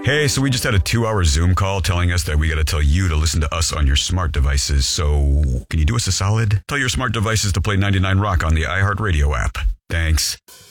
Hey, so we just had a 2-hour Zoom call telling us that we got to tell you to listen to us on your smart devices. So can you do us a solid? Tell your smart devices to play 99 Rock on the iHeartRadio app. Thanks.